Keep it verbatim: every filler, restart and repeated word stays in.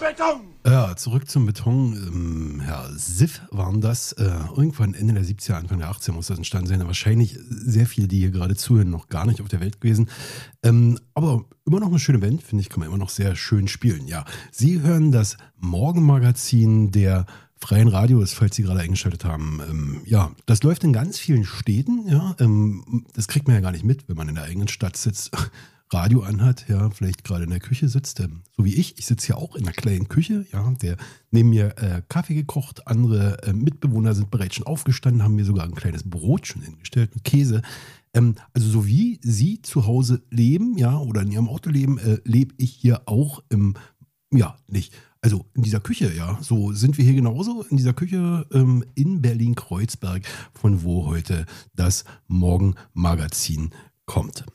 Beton! Ja, zurück zum Beton. Ähm, Herr Siff waren das. Äh, irgendwann Ende der siebziger, Anfang der achtziger muss das entstanden sein. Wahrscheinlich sehr viele, die hier gerade zuhören, noch gar nicht auf der Welt gewesen. Ähm, aber immer noch eine schöne Band, finde ich, kann man immer noch sehr schön spielen. Ja, Sie hören das Morgenmagazin der Freien Radios, falls Sie gerade eingeschaltet haben. Ähm, ja, das läuft in ganz vielen Städten. Ja, ähm, das kriegt man ja gar nicht mit, wenn man in der eigenen Stadt sitzt. Radio anhat, ja, vielleicht gerade in der Küche sitzt, ähm, so wie ich. Ich sitze ja auch in einer kleinen Küche, ja, der neben mir äh, Kaffee gekocht, andere äh, Mitbewohner sind bereits schon aufgestanden, haben mir sogar ein kleines Brot schon hingestellt mit Käse. Ähm, also so wie Sie zu Hause leben, ja, oder in Ihrem Auto leben, äh, lebe ich hier auch im, ja, nicht, also in dieser Küche, ja, so sind wir hier genauso in dieser Küche ähm, in Berlin-Kreuzberg, von wo heute das Morgenmagazin kommt.